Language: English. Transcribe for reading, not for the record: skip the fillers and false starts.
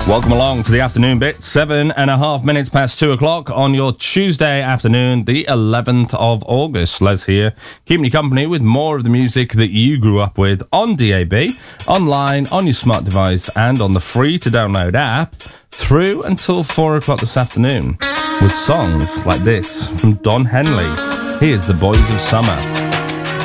Welcome along to the afternoon bit, 7.5 minutes past 2 o'clock on your Tuesday afternoon, the 11th of August. Les here, keeping you company with more of the music that you grew up with on DAB, online, on your smart device, and on the free-to-download app through until 4 o'clock this afternoon with songs like this from Don Henley. Here's The Boys of Summer.